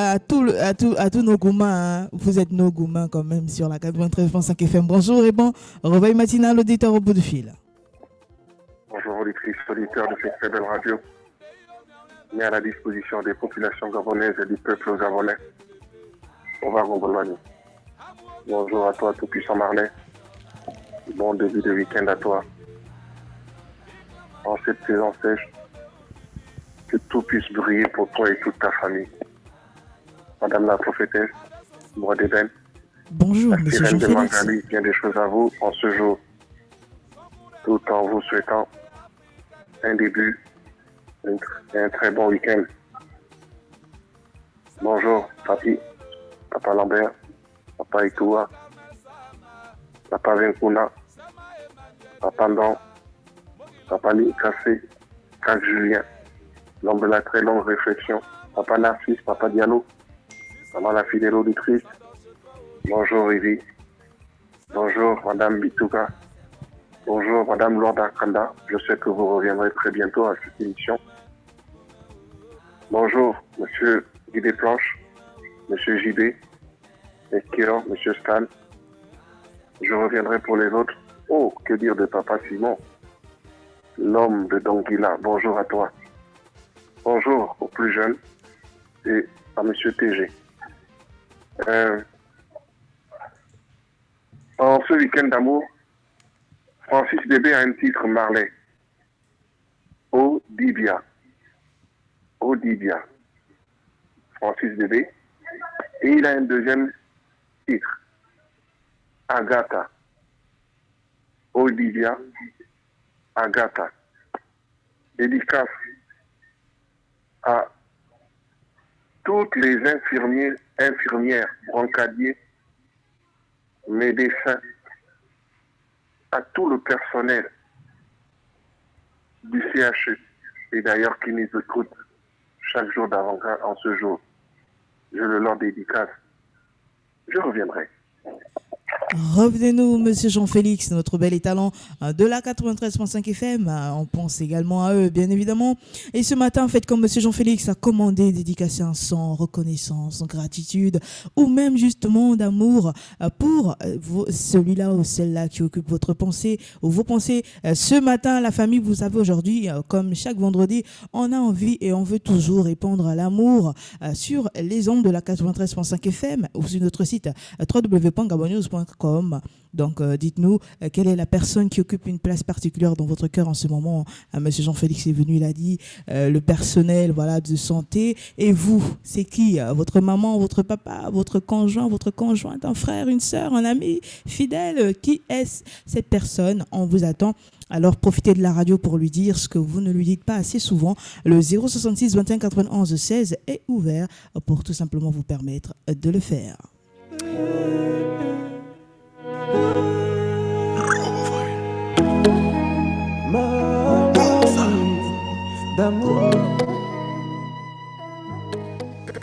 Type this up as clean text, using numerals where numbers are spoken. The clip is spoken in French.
à tous nos gourmands. Hein. Vous êtes nos gourmands quand même sur la 93.5 FM. Bonjour et bon réveil matinal, auditeur au bout du fil. Bonjour auditrices, auditeurs de cette très belle radio, mis à la disposition des populations gabonaises et du peuple gabonais. On va Gongolani. Bonjour à toi, tout-puissant Marley. Bon début de week-end à toi. En cette saison sèche, que tout puisse briller pour toi et toute ta famille. Madame la prophétesse, moi d'Ébène. Bonjour, la monsieur sirène de Jean-Félix. Mangali, bien des choses à vous en ce jour. Tout en vous souhaitant un début et un très bon week-end. Bonjour, Papi, Papa Lambert, Papa Itoua, Papa Vincuna, Papa Ndon, Papa Cassé, Cac Julien, l'homme de la très longue réflexion, Papa Narcisse, Papa Diallo, Maman la fidèle auditrice, bonjour Ivy, bonjour Madame Bitouka, bonjour Madame Lorda Kanda, je sais que vous reviendrez très bientôt à cette émission. Bonjour Monsieur Guy Desplanches, Monsieur JB, Esquire, Monsieur Stan, je reviendrai pour les autres. Oh, que dire de Papa Simon, l'homme de Donguila, bonjour à toi. Bonjour aux plus jeunes et à Monsieur TG. En ce week-end d'amour, Francis Bébé a un titre Marley. Odibia. Odibia. Francis Bébé. Et il a un deuxième titre. Agatha. Odibia. Agatha. Dédicace à toutes les infirmières, broncadiers, médecins, à tout le personnel du CHU et d'ailleurs qui nous écoute chaque jour d'avant-garde en ce jour. Je le leur dédicace. Je reviendrai. Revenez-nous, monsieur Jean-Félix, notre bel et talent de la 93.5 FM. On pense également à eux, bien évidemment. Et ce matin, faites comme monsieur Jean-Félix a commandé, dédicacé un son, reconnaissance, gratitude, ou même justement d'amour pour celui-là ou celle-là qui occupe votre pensée ou vos pensées. Ce matin, la famille, vous savez, aujourd'hui, comme chaque vendredi, on a envie et on veut toujours répandre l'amour sur les ondes de la 93.5 FM ou sur notre site www.gabonnews.com. Donc, dites-nous quelle est la personne qui occupe une place particulière dans votre cœur en ce moment. Monsieur Jean-Félix est venu, il a dit le personnel, voilà, de santé. Et vous, c'est qui? Votre maman, votre papa, votre conjoint, votre conjointe, un frère, une sœur, un ami fidèle? Qui est cette personne? On vous attend. Alors, profitez de la radio pour lui dire ce que vous ne lui dites pas assez souvent. Le 066 21 91 16 est ouvert pour tout simplement vous permettre de le faire.